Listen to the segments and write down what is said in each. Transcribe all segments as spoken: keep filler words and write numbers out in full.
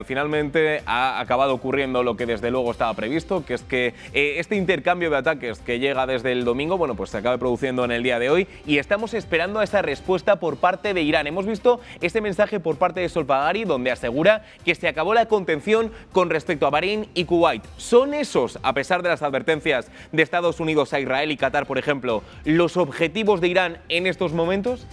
Finalmente ha acabado ocurriendo lo que desde luego estaba previsto, que es que eh, este intercambio de ataques que llega desde el domingo, bueno, pues se acabe produciendo en el día de hoy y estamos esperando a esa respuesta por parte de Irán. Hemos visto este mensaje por parte de Solfagari donde asegura que se acabó la contención con respecto a Bahrein y Kuwait. ¿Son esos, a pesar de las advertencias de Estados Unidos a Israel y Qatar, por ejemplo, los objetivos de Irán en estos momentos?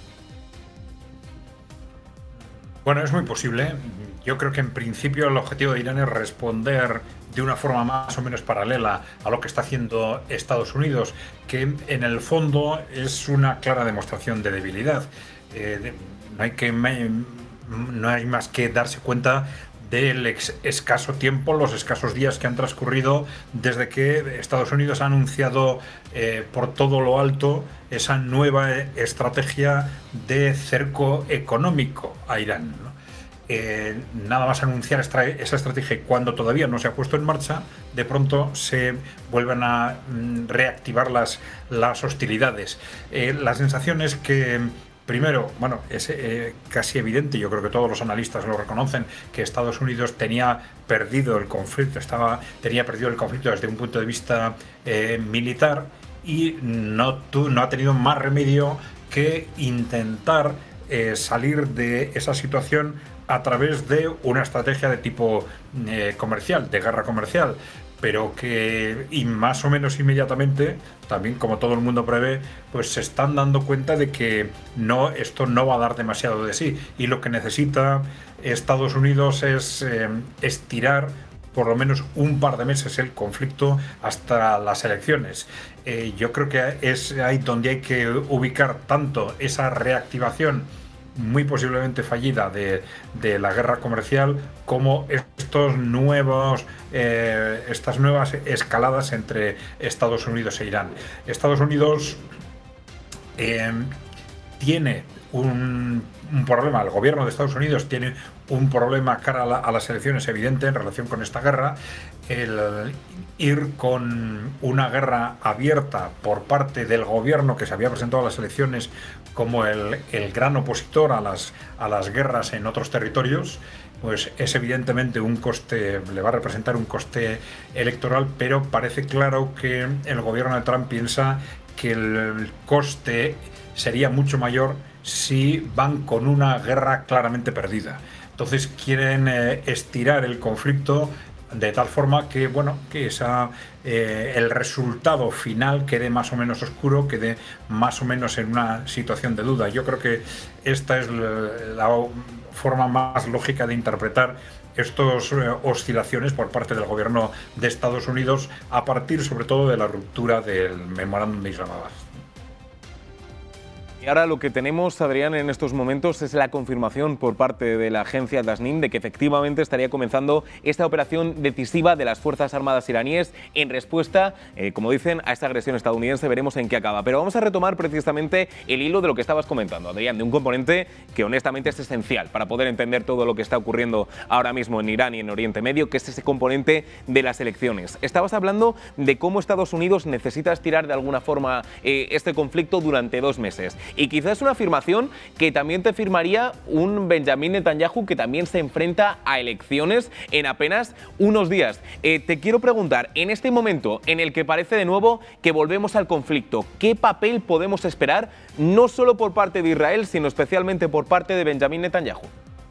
Bueno, es muy posible. Yo creo que en principio el objetivo de Irán es responder de una forma más o menos paralela a lo que está haciendo Estados Unidos, que en el fondo es una clara demostración de debilidad. Eh, no hay que, no hay más que darse cuenta del ex escaso tiempo, los escasos días que han transcurrido desde que Estados Unidos ha anunciado eh, por todo lo alto esa nueva estrategia de cerco económico a Irán, ¿no? Eh, nada más anunciar esta, esa estrategia y cuando todavía no se ha puesto en marcha, de pronto se vuelven a mm, reactivar las, las hostilidades. Eh, la sensación es que primero, bueno, es eh, casi evidente, yo creo que todos los analistas lo reconocen, que Estados Unidos tenía perdido el conflicto, estaba, tenía perdido el conflicto desde un punto de vista eh, militar y no, tu, no ha tenido más remedio que intentar eh, salir de esa situación a través de una estrategia de tipo eh, comercial, de guerra comercial, pero que y más o menos inmediatamente, también como todo el mundo prevé, pues se están dando cuenta de que no, esto no va a dar demasiado de sí y lo que necesita Estados Unidos es eh, estirar por lo menos un par de meses el conflicto hasta las elecciones. Eh, yo creo que es ahí donde hay que ubicar tanto esa reactivación muy posiblemente fallida de, de la guerra comercial como estos nuevos eh, estas nuevas escaladas entre Estados Unidos e Irán. Estados Unidos eh, tiene un, un problema, el gobierno de Estados Unidos tiene un problema cara a, la, a las elecciones evidente en relación con esta guerra. El ir con una guerra abierta por parte del gobierno que se había presentado a las elecciones como el, el gran opositor a las, a las guerras en otros territorios, pues es evidentemente un coste, le va a representar un coste electoral, pero parece claro que el gobierno de Trump piensa que el coste sería mucho mayor si van con una guerra claramente perdida. Entonces quieren eh, estirar el conflicto de tal forma que, bueno, que esa, eh, el resultado final quede más o menos oscuro, quede más o menos en una situación de duda. Yo creo que esta es la, la forma más lógica de interpretar estas eh, oscilaciones por parte del gobierno de Estados Unidos a partir sobre todo de la ruptura del memorándum de Islamabad. Y ahora lo que tenemos, Adrián, en estos momentos es la confirmación por parte de la agencia Tasnim de que efectivamente estaría comenzando esta operación decisiva de las Fuerzas Armadas iraníes en respuesta, eh, como dicen, a esta agresión estadounidense. Veremos en qué acaba. Pero vamos a retomar precisamente el hilo de lo que estabas comentando, Adrián, de un componente que honestamente es esencial para poder entender todo lo que está ocurriendo ahora mismo en Irán y en Oriente Medio, que es ese componente de las elecciones. Estabas hablando de cómo Estados Unidos necesita estirar de alguna forma eh, este conflicto durante dos meses. Y quizás una afirmación que también te firmaría un Benjamin Netanyahu que también se enfrenta a elecciones en apenas unos días. Eh, te quiero preguntar, en este momento en el que parece de nuevo que volvemos al conflicto, ¿qué papel podemos esperar no solo por parte de Israel, sino especialmente por parte de Benjamin Netanyahu?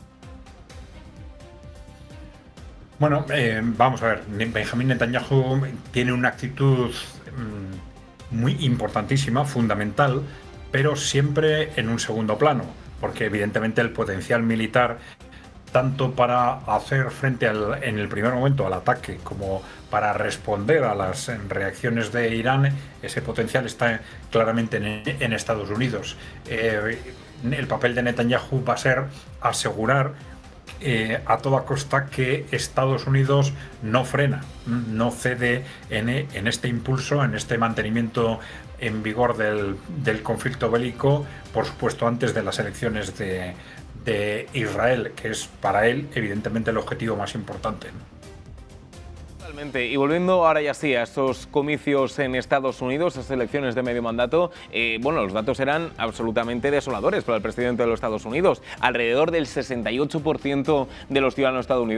Bueno, eh, vamos a ver, Benjamin Netanyahu tiene una actitud mmm, muy importantísima, fundamental, pero siempre en un segundo plano, porque evidentemente el potencial militar, tanto para hacer frente al, en el primer momento al ataque como para responder a las reacciones de Irán, ese potencial está claramente en, en Estados Unidos. Eh, el papel de Netanyahu va a ser asegurar Eh, a toda costa que Estados Unidos no frena, no cede en, en este impulso, en este mantenimiento en vigor del, del conflicto bélico, por supuesto antes de las elecciones de, de Israel, que es para él evidentemente el objetivo más importante, ¿no? Totalmente. Y volviendo ahora ya sí a estos comicios en Estados Unidos, esas elecciones de medio mandato, eh, bueno, los datos eran absolutamente desoladores para el presidente de los Estados Unidos. Alrededor del sesenta y ocho por ciento de los ciudadanos estadounidenses